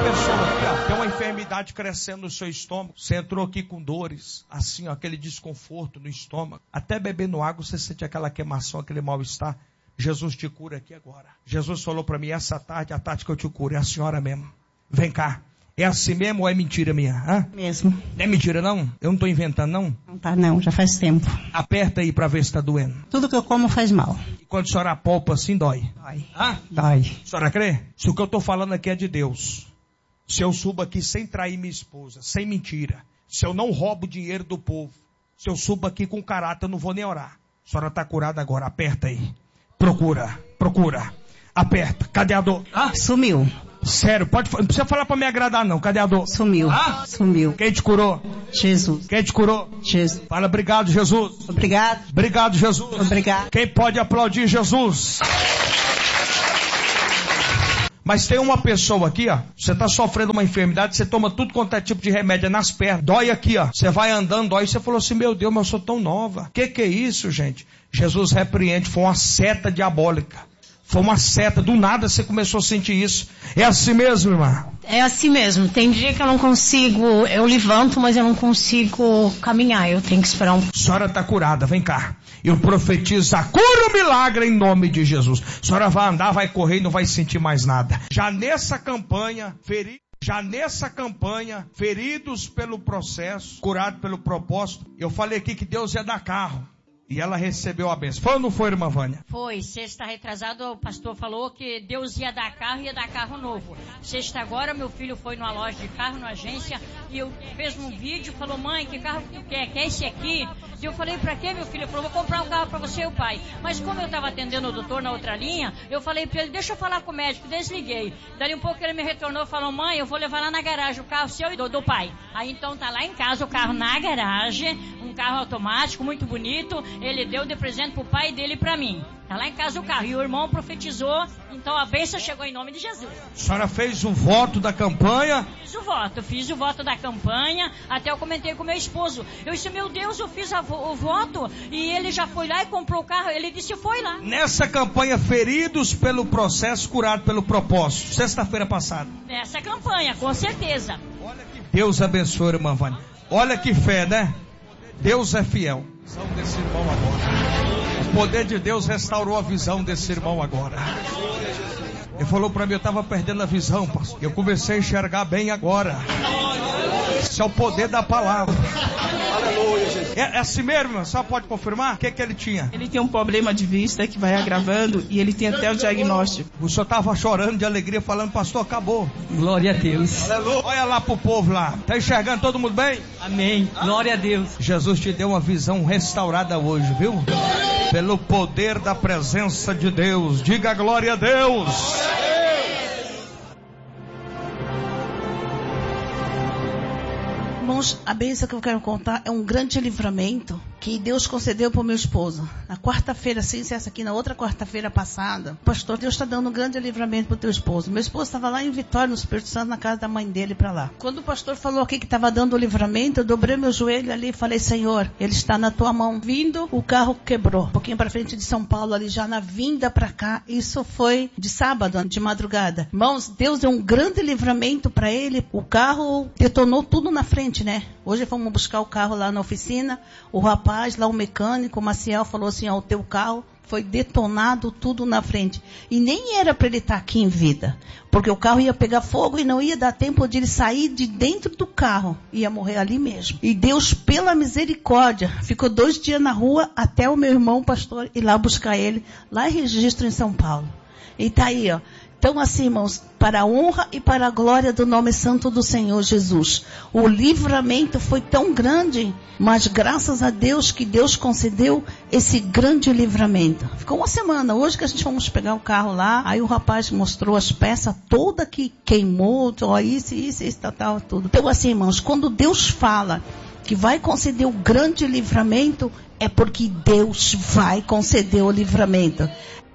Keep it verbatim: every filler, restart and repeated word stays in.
pessoa aqui, ó, tem uma enfermidade crescendo no seu estômago. Você entrou aqui com dores, assim, ó, aquele desconforto no estômago. Até bebendo água você sente aquela queimação, aquele mal-estar. Jesus te cura aqui agora. Jesus falou para mim, essa tarde, a tarde que eu te curo, é a senhora mesmo. Vem cá. É assim mesmo ou é mentira minha? Hã? Mesmo. Não é mentira não? Eu não estou inventando não? Não tá não, já faz tempo. Aperta aí para ver se está doendo. Tudo que eu como faz mal. E quando a senhora apalpa assim, dói? Dói. Hã? Dói. A senhora crê? Se o que eu estou falando aqui é de Deus, se eu subo aqui sem trair minha esposa, sem mentira, se eu não roubo dinheiro do povo, se eu subo aqui com caráter, eu não vou nem orar. A senhora está curada agora, aperta aí. Procura, procura. Aperta. Cadê a dor? Ah, sumiu. Sério, pode, não precisa falar pra me agradar não. Cadê a dor? Sumiu. Ah? Sumiu. Quem te curou? Jesus. Quem te curou? Jesus. Fala obrigado, Jesus. Obrigado. Obrigado, Jesus. Obrigado. Quem pode aplaudir Jesus? Mas tem uma pessoa aqui, ó. Você está sofrendo uma enfermidade, você toma tudo quanto é tipo de remédio nas pernas. Dói aqui, ó. Você vai andando, dói. Você falou assim, meu Deus, mas eu sou tão nova. Que que é isso, gente? Jesus repreende, foi uma seta diabólica. Foi uma seta, do nada você começou a sentir isso. É assim mesmo, irmã? É assim mesmo. Tem dia que eu não consigo, eu levanto, mas eu não consigo caminhar. Eu tenho que esperar um... A senhora está curada, vem cá. Eu profetizo a cura, o milagre em nome de Jesus. A senhora vai andar, vai correr e não vai sentir mais nada. Já nessa campanha, feridos. Já nessa campanha, feridos pelo processo, curados pelo propósito, eu falei aqui que Deus ia dar carro. E ela recebeu a bênção. Foi ou não foi, irmã Vânia? Foi. Sexta retrasado, o pastor falou que Deus ia dar carro, ia dar carro novo. Sexta agora, meu filho foi numa loja de carro, numa agência, e eu fez um vídeo, falou, mãe, que carro que tu quer? Quer esse aqui? E eu falei, pra quê, meu filho? Ele falou, vou comprar um carro pra você e o pai. Mas como eu estava atendendo o doutor na outra linha, eu falei pra ele, deixa eu falar com o médico, desliguei. Dali um pouco ele me retornou e falou, mãe, eu vou levar lá na garagem o carro seu e do, do pai. Aí então tá lá em casa o carro na garagem, um carro automático, muito bonito. Ele deu de presente pro pai dele e pra mim. Tá lá em casa o carro. E o irmão profetizou, então a bênção chegou em nome de Jesus. A senhora fez o voto da campanha? Fiz o voto, fiz o voto da campanha, até eu comentei com meu esposo. Eu disse, meu Deus, eu fiz a, o voto e ele já foi lá e comprou o carro. Ele disse, foi lá. Nessa campanha, feridos pelo processo, curados pelo propósito. Sexta-feira passada. Nessa campanha, com certeza. Olha que Deus abençoe, irmã Vânia. Olha que fé, né? Deus é fiel. Visão desse irmão agora. O poder de Deus restaurou a visão desse irmão agora. Ele falou para mim, eu estava perdendo a visão, pastor. Eu comecei a enxergar bem agora. Esse é o poder da palavra. É, é assim mesmo, irmão? Só pode confirmar? O que que ele tinha? Ele tem um problema de vista que vai agravando e ele tem até o diagnóstico. O senhor estava chorando de alegria, falando, pastor, acabou. Glória a Deus. Aleluia. Olha lá pro povo lá. Tá enxergando todo mundo bem? Amém. Glória a Deus. Jesus te deu uma visão restaurada hoje, viu? Pelo poder da presença de Deus. Diga glória a Deus. Irmãos, a bênção que eu quero contar é um grande livramento que Deus concedeu para o meu esposo. Na quarta-feira, sem ser essa aqui, na outra quarta-feira passada, pastor, Deus está dando um grande livramento para o teu esposo. Meu esposo estava lá em Vitória, no Espírito Santo, na casa da mãe dele, para lá. Quando o pastor falou aqui que estava dando o livramento, eu dobrei meu joelho ali e falei, Senhor, ele está na tua mão. Vindo, o carro quebrou. Um pouquinho para frente de São Paulo, ali já na vinda para cá. Isso foi de sábado, de madrugada. Irmãos, Deus deu um grande livramento para ele. O carro detonou tudo na frente, né? Hoje fomos buscar o carro lá na oficina. O rapaz, lá o mecânico, o Maciel, falou assim, ó, o teu carro foi detonado tudo na frente. E nem era para ele estar aqui em vida. Porque o carro ia pegar fogo e não ia dar tempo de ele sair de dentro do carro. Ia morrer ali mesmo. E Deus, pela misericórdia, ficou dois dias na rua até o meu irmão, pastor, ir lá buscar ele, lá em Registro, em São Paulo. E tá aí, ó. Então assim, irmãos, para a honra e para a glória do nome santo do Senhor Jesus. O livramento foi tão grande, mas graças a Deus que Deus concedeu esse grande livramento. Ficou uma semana, hoje que a gente fomos pegar o carro lá, aí o rapaz mostrou as peças toda que queimou, ó, isso, isso, isso, tal, tal, tudo. Então assim, irmãos, quando Deus fala que vai conceder o grande livramento, é porque Deus vai conceder o livramento.